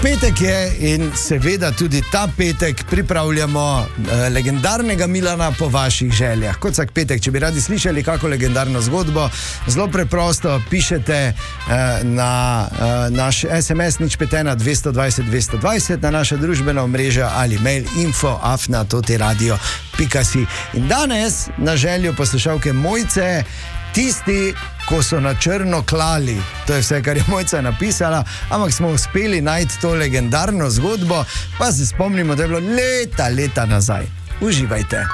Petek je in seveda tudi ta petek pripravljamo legendarnega Milana po vaših željah. Kot vsak petek, če bi radi slišali kako legendarno zgodbo, zelo preprosto pišete na naš SMS 051 220 220 na naše družbeno omrežje ali mail info@totiradio.si. In danes na željo poslušalke Mojce, tisti, ko so na črno klali, to je vse, kar je Mojca napisala, ampak smo uspeli najti to legendarno zgodbo, pa se spomnimo, da je bilo leta nazaj. Uživajte.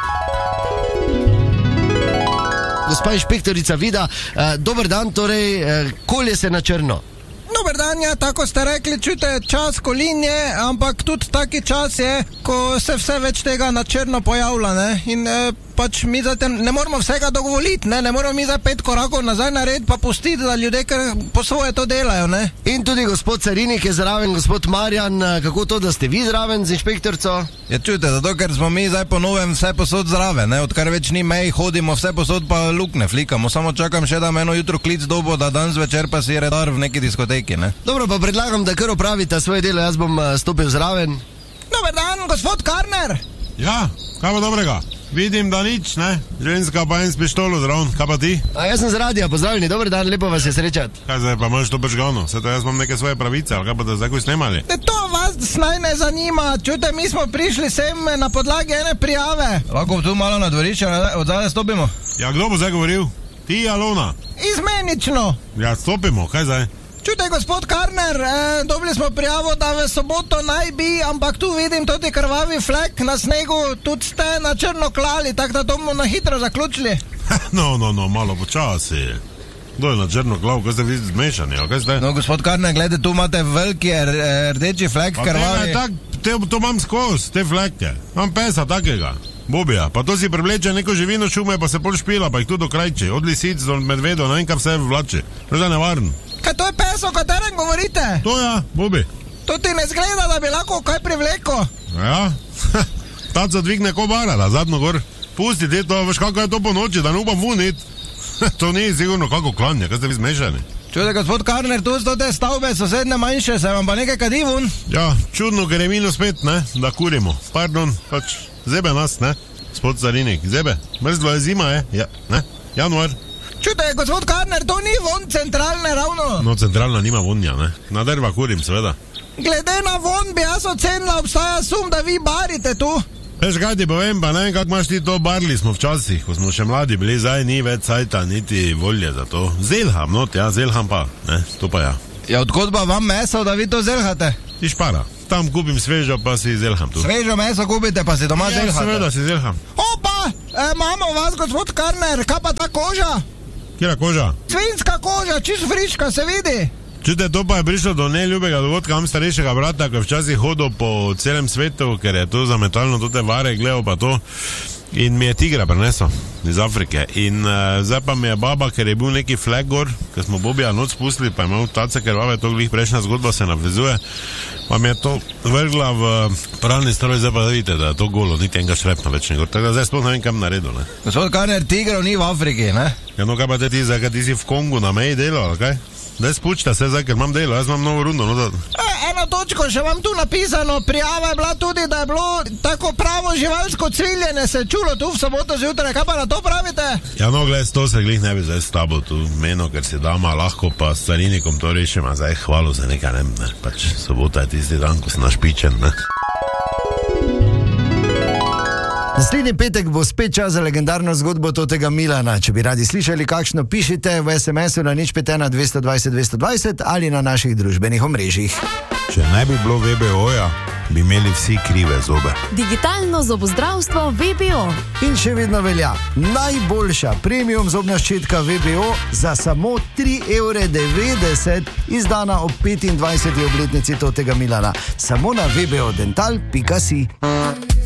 Gospa inšpektorica Vida, dober dan, torej, kolje se na črno. Dober dan, ja, tako ste rekli, čujte, čas kolinje, ampak tudi taki čas je, ko se vse več tega na črno pojavlja, ne, in pač mi zdaj ne moramo vsega dovoliti, ne moramo mi zdaj 5 korakov nazaj narediti, pa pustiti, da ljudje kar po svoje to delajo, ne. In tudi gospod Carinik je zraven, gospod Marjan, kako to, da ste vi zraven z inšpektorico? Ja, čujte, zato ker smo mi zdaj po novem vse posod zraven, ne, odkar več ni mej, hodimo vse posod pa lukne flikamo, samo čakam še, da me eno jutro klic dobo, da danes večer pa si redar v neki diskoteki, ne. Dobro, pa predlagam, da kar opravite svoje delo, jaz bom stopil zraven. Dober dan, gospod Karner. Ja, kaj pa dobrega? Vidim, da nič, ne? Ženska pa en s pištolo zraven, kaj pa ti? A jaz sem z radia, pozdravljeni, dober dan, lepo vas je srečati. Kaj zdaj, pa imaš to pržgano? Vse to jaz imam neke svoje pravice, ali kaj pa da zdaj kuj snemali? To vas naj ne zanima, čujte, mi smo prišli sem na podlagi ene prijave. Lahko tu malo na dvorišče, od zadaj stopimo? Ja, kdo bo zdaj govoril? Ti, Alona? Izmenično. Ja, stopimo, kaj zdaj? Čujte, gospod Karner, dobili smo prijavo, da v soboto naj bi, ampak tu vidim tudi krvavi flek na snegu, tudi ste na črno klali, tako da to bomo na hitro zaključili. No, malo počasi. Kdo je na črno klav, kaj ste vi zmešani, ali kaj ste? No, gospod Karner, gledajte, tu imate veliki rdeči flek krvavi. To imam skozi, te fleke. Imam pesa takega. Bobija, pa to si prevleče neko živino šume, pa se pol špila, pa jih tu do krajče, od lisic do medvedov, ne vem, kaj vse vlače. To je nevaren. Kaj to je pes, o katerem govorite? To ja, Bobi. To ti ne zgleda, da bi lahko kaj privleko. Ja, taca dvigne kobara, da zadnjo gor. Pusti te to, veš kako je to po noči, da ne upam vunit. To ni sigurno kako klanje, kaj ste vi zmešani. Čujte, gospod Karner, tu so te stavbe sosedne manjše, se vam pa nekaj kadi vun. Ja, čudno, ker je -5, ne, da kurimo. Pardon, pač zebe nas, ne, gospod Carinik, zebe. Mrzlo je zima, ja, ne, januar. Čujte, gospod Karner, to ni von centralne ravno. No, centralna nima vonja, ne, na drva kurim, seveda. Glede na von bi jaz ocenila, obstaja sum, da vi barite tu. Veš kaj ti povem, pa ne vem, kako imaš ti to, barli smo včasih, ko smo še mladi bili, zdaj ni več cajta, niti volje za to. Zelham, no, ja, zelham pa, ne, to pa ja. Ja, odkot pa vam meso, da vi to zelhate? Iš para, tam kupim svežo, pa si zelham tu. Svežo meso kupite, pa si doma zelhate? Ja, seveda si zelham. Opa, imamo vas, gospod Karner, kaj pa ta koža? Kjera koža? Svinjska koža, čisto friška, se vidi. Čujte, to pa je prišlo do neljubega dogodka, imam starejšega brata, ko je včasih hodil po celem svetu, ker je to zametalno, to te vare, gledal pa to. In mi je tigra prinesel iz Afrike. In zdaj pa mi je baba, ker je bil neki flag gor, ker smo Bobija noč spustili, pa je imel tace krvave, to glih prejšnja zgodba se navezuje, pa mi je to vrgla v pralni stroj, zdaj pa vidite, da je to golo, niti enega šrepna več ne gor. Tako da zdaj sploh ne vem, kam naredil, ne. Gospod Karner, tigrov ni v Afriki, ne? Ja, no, kaj pa te ti zdaj, kaj ti si v Kongu na meji delal, ali kaj? Daj spučta se zdaj, ker imam delo, jaz imam novo rundo, no da... Eno točko še vam tu napisano, prijava je bila tudi, da je bilo tako pravo živalsko cviljenje, se je čulo tu v soboto zjutraj, kaj pa na to pravite? Ja, no, gled, to se glih ne bi zdaj s tabo tu meno, ker si dama lahko pa s Carinikom to rešima, zdaj hvalo za nekaj, ne, pač sobota je tisti dan, ko sem našpičen, ne. Naslednji petek bo spet čas za legendarno zgodbo totega Milana. Če bi radi slišali kakšno, pišite v SMS-u na 051 220 220 ali na naših družbenih omrežjih. Če ne bi bilo VBO-ja, bi imeli vsi krive zobe. Digitalno zobozdravstvo VBO. In še vedno velja najboljša premium zobna ščetka VBO za samo 3,90 €, izdana ob 25. obletnici totega Milana. Samo na vbodental.si.